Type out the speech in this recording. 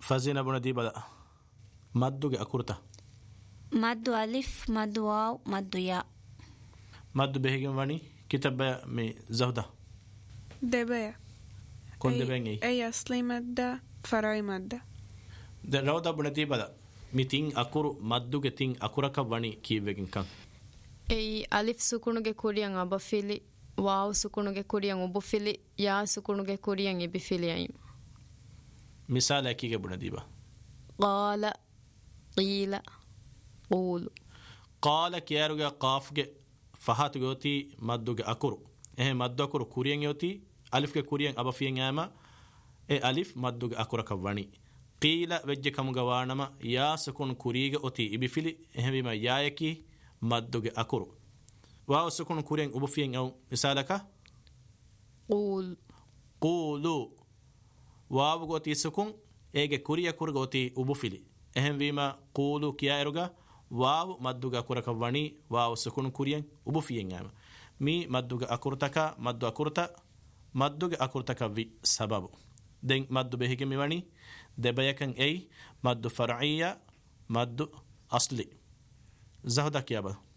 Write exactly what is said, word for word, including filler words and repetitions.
فزينة بندي بدا مدو أكورتا مد ألف مد واو مد ياء مد بهيجم واني كتاب مي زهدة دبا كون دبين أي أي أصلي مادة فرعي مادة ده رودا بندي بدا ميتين أكورو مدو كتين أكورا واني كي بيجن كان أي ألف سكونو كوريان أبافيلي واو سكونو كوريان أبوفيلي يا سكونو كوريان يبفيلي أي مثال كي بندي با قال قيل قول قال كيارغا قافغ فهات غوتي مدوغ اكورو اه مدو اكورو كوريان يوتي الف كوريان ابافيان ياما اي الف مدوغ اكورا كواني قيل وجه كمغا وانما يا سكون كوريغا اوتي ابيفيلي اه بما يايكي مدوغ اكورو واو سكون كوريان ابوفيان او مثالك قول قولوا واو غوتي سكون ايغا كوريا كورغوتي ابوفيلي اه بما قولوا كيارغا واو مدوغا كوركا واني واو سكون كوريان وبوفيان ياما مي مدوغا اكورتكا مدو اكورتا مدوغا اكورتكا في سبب دين مدو بهيكي ميواني دبيكن اي مدو فرعية مدو اصلي زهدا كيابا